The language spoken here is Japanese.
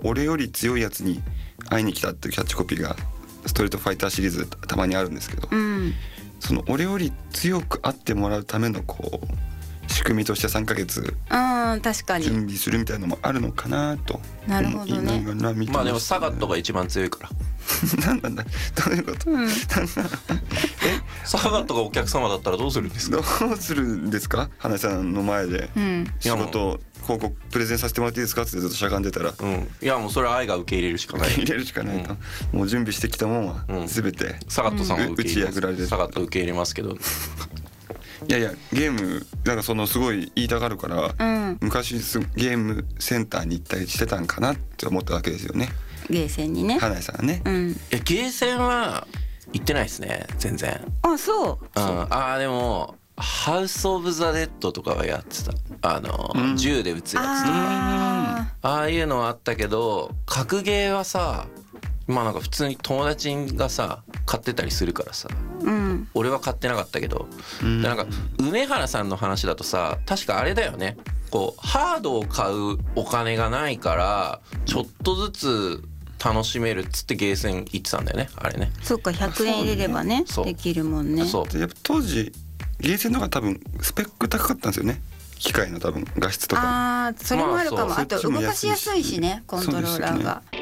俺より強いやつに会いに来たっていうキャッチコピーがストリートファイターシリーズたまにあるんですけど、その俺より強く会ってもらうためのこう仕組みとして3ヶ月確かに準備するみたいなのもあるのかなとなるほどね。 まあでもサガットが一番強いから何なんだどういうこと、 サガットがお客様だったらどうするんですか。 どうするんですか。花さんの前で仕事広告プレゼンさせてもらっていいですかってずっとしゃがんでたら、 いやもうそれは愛が受け入れるしかない。 受け入れるしかないと、もう準備してきたもんは全てサガットさんを受け入れます。 打ち破られる。 サガット受け入れますけどいやいやゲームなんかそのすごい言いたがるから、昔ゲームセンターに行ったりしてたんかなって思ったわけですよね。 ゲーセンにね。 花井さんはね、 ゲーセンは行ってないですね全然。 そう、 でもハウスオブザ・デッドとかはやってた。銃で撃つやつとかああいうのはあったけど、格ゲーはさまあなんか普通に友達がさ買ってたりするからさ、俺は買ってなかったけど、なんか梅原さんの話だとさ確かあれだよね、こうハードを買うお金がないからちょっとずつ楽しめるっつってゲーセン行ってたんだよねあれね。 そっか100円入れればねできるもんね。 そうやっぱ当時ゲーセンの方が多分スペック高かったんですよね。機械の多分画質とか。 それもあるかも。あと動かしやすいしねコントローラーが。